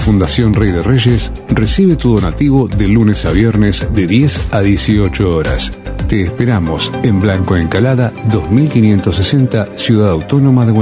Fundación Rey de Reyes recibe tu donativo de lunes a viernes de 10 a 18 horas. Te esperamos en Blanco Encalada 2560, Ciudad Autónoma de Buenos Aires.